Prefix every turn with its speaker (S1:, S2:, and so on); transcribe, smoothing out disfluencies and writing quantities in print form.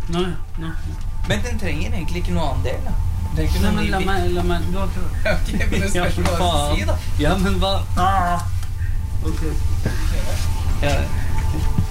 S1: Nei.
S2: Men den trenger egentlig ikke noe annen del, da. Det er ikke
S1: Nei,
S2: noe
S1: men la meg du har ikke...
S2: Ok, men det spørs hva jeg skal si, da.
S1: Ja, men hva... Ok.
S2: Ja,